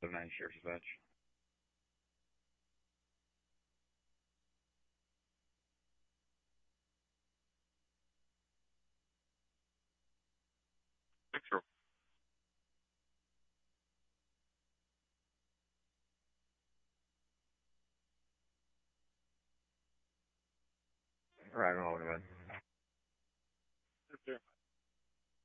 9 Sheriff's Dispatch. Sure. Right, I'm over, man. Yes, sir.